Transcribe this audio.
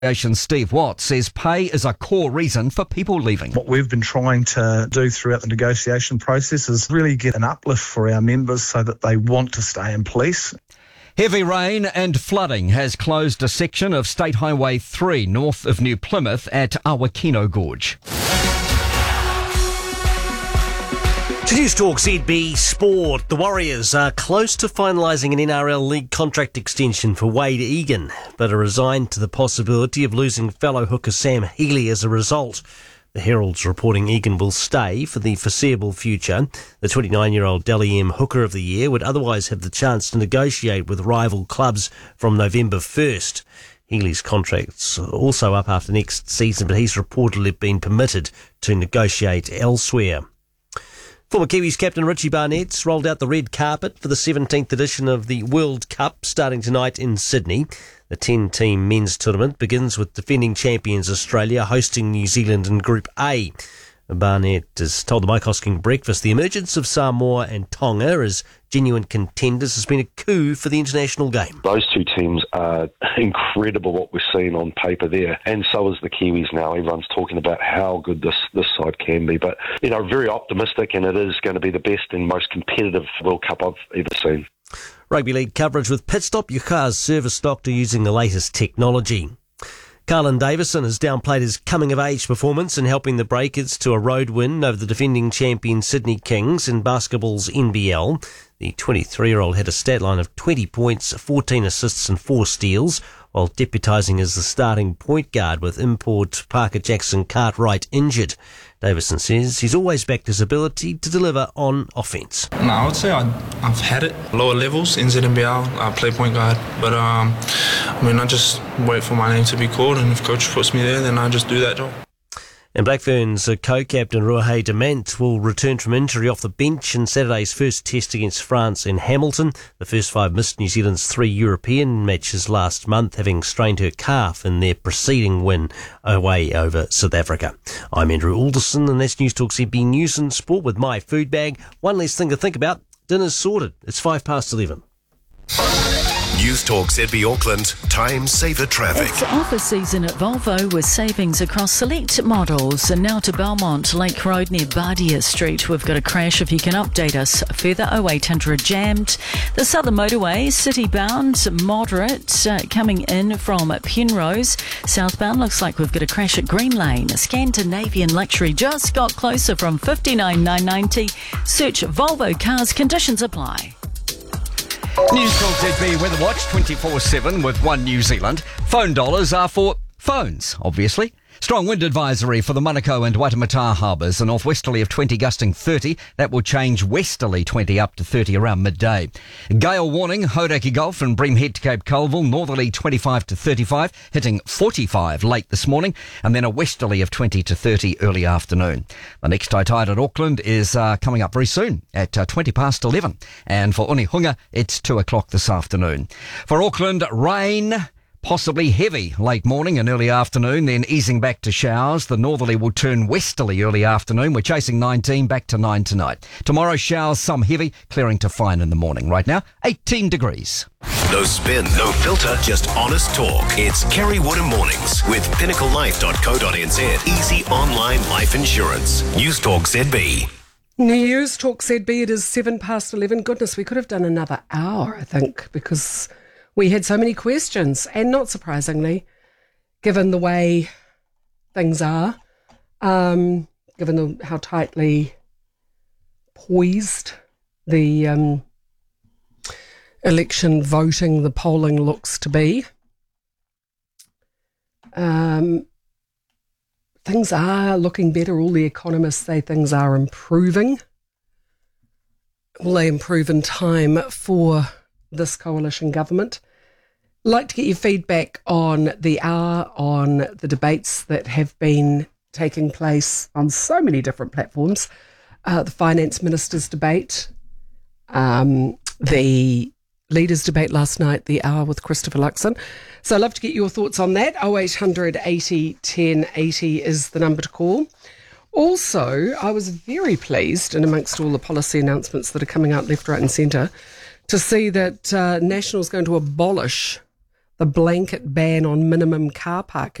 Steve Watts says pay is a core reason for people leaving. What we've been trying to do throughout the negotiation process is really get an uplift for our members so that they want to stay in police. Heavy rain and flooding has closed a section of State Highway 3 north of New Plymouth at Awakino Gorge. To News Talk ZB Sport, the Warriors are close to finalising an NRL League contract extension for Wade Egan, but are resigned to the possibility of losing fellow hooker Sam Healy as a result. The Herald's reporting Egan will stay for the foreseeable future. The 29-year-old Dally M Hooker of the Year would otherwise have the chance to negotiate with rival clubs from November 1st. Healy's contract's also up after next season, but he's reportedly been permitted to negotiate elsewhere. Former Kiwis captain Richie Barnett's rolled out the red carpet for the 17th edition of the World Cup starting tonight in Sydney. The 10-team men's tournament begins with defending champions Australia hosting New Zealand in Group A. Barnett has told the Mike Hosking Breakfast the emergence of Samoa and Tonga as genuine contenders has been a coup for the international game. Those two teams are incredible what we're seeing on paper there, and so is the Kiwis now. Everyone's talking about how good this side can be, but very optimistic, and it is going to be the best and most competitive World Cup I've ever seen. Rugby League coverage with Pitstop, your car's service doctor using the latest technology. Carlin Davison has downplayed his coming-of-age performance in helping the Breakers to a road win over the defending champion Sydney Kings in basketball's NBL. The 23-year-old had a stat line of 20 points, 14 assists and 4 steals, while deputising as the starting point guard with import Parker Jackson Cartwright injured. Davison says he's always backed his ability to deliver on offence. No, I would say I've had it. Lower levels, NZNBL, I play point guard. But, I just wait for my name to be called, and if coach puts me there, then I just do that job. And Black Ferns co-captain Ruahei Demant will return from injury off the bench in Saturday's first test against France in Hamilton. The first 5 missed New Zealand's 3 European matches last month, having strained her calf in their preceding win away over South Africa. I'm Andrew Alderson, and that's News Talk ZB News and Sport with my food bag. One less thing to think about. Dinner's sorted. It's 11:05. News Talk ZB Auckland, time saver traffic. It's offer season at Volvo with savings across select models. And now to Belmont Lake Road near Bardia Street. We've got a crash if you can update us. Further 0800 jammed. The Southern Motorway, city bound, moderate, coming in from Penrose. Southbound looks like we've got a crash at Green Lane. Scandinavian Luxury just got closer from 59,990. Search Volvo cars, conditions apply. News Talk ZB Weather Watch 24/7 with One New Zealand. Phone dollars are for phones, obviously. Strong wind advisory for the Manukau and Waitemata harbours. A northwesterly of 20 gusting 30. That will change westerly 20 up to 30 around midday. Gale warning, Hauraki Gulf and Bream Head to Cape Colville. Northerly 25 to 35, hitting 45 late this morning. And then a westerly of 20 to 30 early afternoon. The next high tide at Auckland is coming up very soon at 11:20. And for Unihunga, it's 2 o'clock this afternoon. For Auckland, rain. Possibly heavy late morning and early afternoon, then easing back to showers. The northerly will turn westerly early afternoon. We're chasing 19, back to 9 tonight. Tomorrow, showers, some heavy, clearing to fine in the morning. Right now, 18 degrees. No spin, no filter, just honest talk. It's Kerry Woodham Mornings with pinnaclelife.co.nz. Easy online life insurance. News Talk ZB. News Talk ZB, it is 11:11. Goodness, we could have done another hour, I think, because we had so many questions, and not surprisingly, given the way things are, given how tightly poised the election voting, the polling looks to be, things are looking better. All the economists say things are improving. Will they improve in time for this coalition government? Like to get your feedback on the hour, on the debates that have been taking place on so many different platforms. The Finance Minister's debate, the Leaders' debate last night, the hour with Christopher Luxon. So I'd love to get your thoughts on that. 0800 80 10 80 is the number to call. Also, I was very pleased, and amongst all the policy announcements that are coming out left, right and centre, to see that National's going to abolish the blanket ban on minimum car parking.